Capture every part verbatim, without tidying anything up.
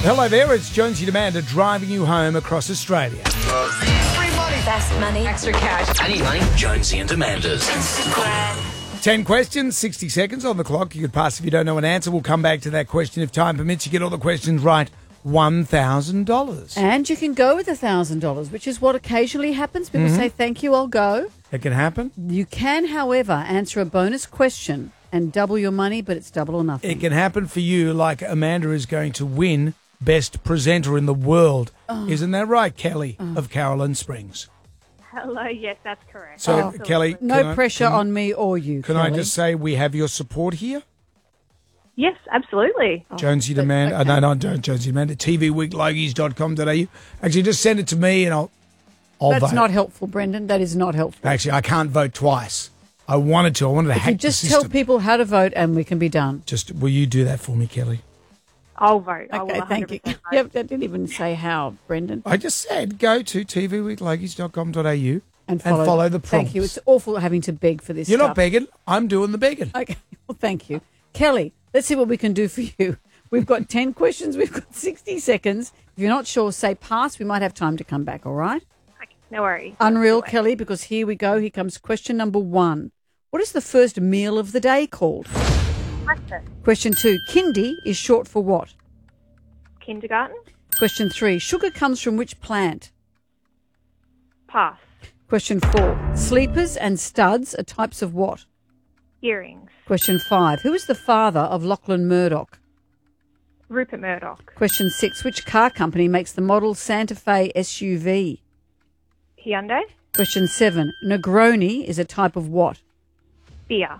Hello there, it's Jonesy Demander driving you home across Australia. Free money. Fast money. Extra cash. I need money. Jonesy and Amanda's. Ten questions, sixty seconds on the clock. You could pass if you don't know an answer. We'll come back to that question if time permits. You get all the questions right, one thousand dollars. And you can go with one thousand dollars, which is what occasionally happens. People Mm-hmm. say, thank you, I'll go. It can happen. You can, however, answer a bonus question and double your money, but it's double or nothing. It can happen for you like Amanda is going to win Best Presenter in the World. Oh. Isn't that right, Kelly of Caroline Springs? Hello, yes, that's correct. So, Absolutely. Kelly, No can I- pressure can- on me or you, Can I Kelly. just say we have your support here? Yes, absolutely. Jonesy Demander. Uh, no, no, don't Jonesy Demander. T V week logies dot com dot a u. Actually, just send it to me and I'll, I'll That's vote. not helpful, Brendan. That is not helpful. Actually, I can't vote twice. I wanted to. I wanted to If hack you just the tell system. people how to vote and we can be done. Just, will you do that for me, Kelly? I'll vote. I will Okay, thank you. one hundred percent vote. Yep, I didn't even say how, Brendan. I just said go to T V week logies dot com dot a u And and follow, follow the prompts. Thank you. It's awful having to beg for this You're stuff. not begging. I'm doing the begging. Okay, well, thank you. Kelly, let's see what we can do for you. We've got ten questions. We've got sixty seconds. If you're not sure, say pass. We might have time to come back, all right? Okay, no worries. Unreal, That's the way. Kelly, because here we go. Here comes question number one. What is the first meal of the day called? Breakfast. Question two. Kindy is short for what? Kindergarten. Question three. Sugar comes from which plant? Pass. Question four. Sleepers and studs are types of what? Earrings. Question five. Who is the father of Lachlan Murdoch? Rupert Murdoch. Question six. Which car company makes the model Santa Fe S U V? Hyundai. Question seven. Negroni is a type of what? Beer.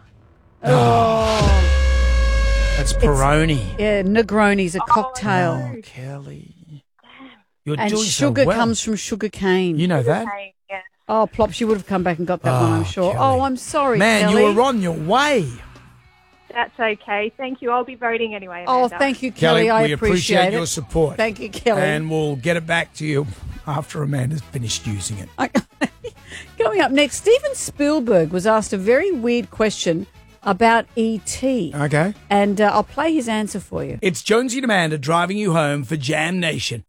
That's Peroni. Yeah, Negroni is a cocktail. Oh, Kelly. You're And doing sugar so well. comes from sugar cane. You know that? Okay, yeah. Oh, Plops, you would have come back and got that one, I'm Oh, sure. Kelly. Oh, I'm sorry, Man, Kelly. you were on your way. That's okay. Thank you. I'll be voting anyway. Oh, Amanda. thank you, Kelly. Kelly, I we appreciate, appreciate it. your support. Thank you, Kelly. And we'll get it back to you after Amanda's finished using it. Coming up next, Steven Spielberg was asked a very weird question about E T Okay. And uh, I'll play his answer for you. It's Jonesy Demander driving you home for Jam Nation.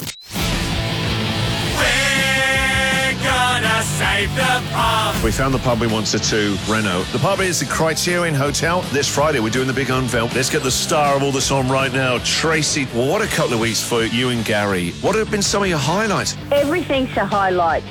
We found the pub we wanted to reno. The pub is the Criterion Hotel. This Friday, we're doing the big unveil. Let's get the star of all this on right now, Tracy. Well, what a couple of weeks for you and Gary. What have been some of your highlights? Everything's a highlight.